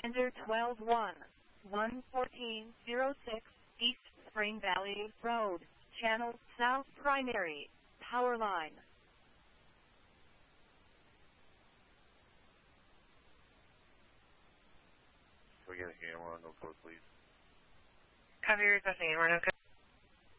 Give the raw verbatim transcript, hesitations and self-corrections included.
Enter twelve one, one fourteen oh six, East Spring Valley Road, Channel South Primary, Power Line. Can we get a hammer on the board, please? Copy requesting hammer, no